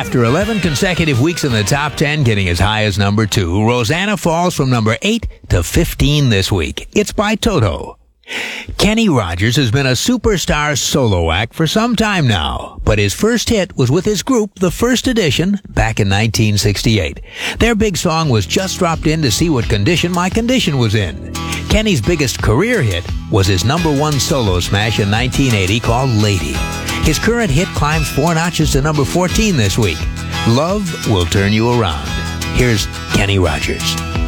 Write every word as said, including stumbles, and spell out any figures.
After eleven consecutive weeks in the top ten, getting as high as number two, Rosanna falls from number eight to fifteen this week. It's by Toto. Kenny Rogers has been a superstar solo act for some time now, but his first hit was with his group, The First Edition, back in nineteen sixty-eight. Their big song was Just Dropped In to See What Condition My Condition Was In. Kenny's biggest career hit was his number one solo smash in nineteen eighty called Lady. His current hit climbs four notches to number fourteen this week. Love Will Turn You Around. Here's Kenny Rogers.